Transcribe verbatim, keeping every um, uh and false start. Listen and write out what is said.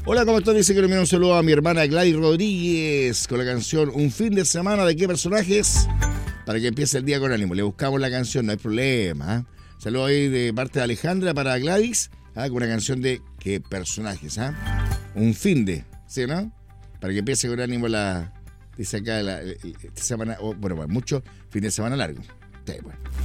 Hola, ¿cómo estás? Dice que le envío un saludo a mi hermana Gladys Rodríguez con la canción Un fin de semana de qué personajes para que empiece el día con ánimo. Le buscamos la canción, no hay problema. ¿eh? Saludo ahí de parte de Alejandra para Gladys, ¿eh? con una canción de qué personajes. ¿eh? Un fin de, ¿sí o no? Para que empiece con ánimo la, dice acá, la, esta semana, oh, bueno, bueno, mucho fin de semana largo. Sí, bueno.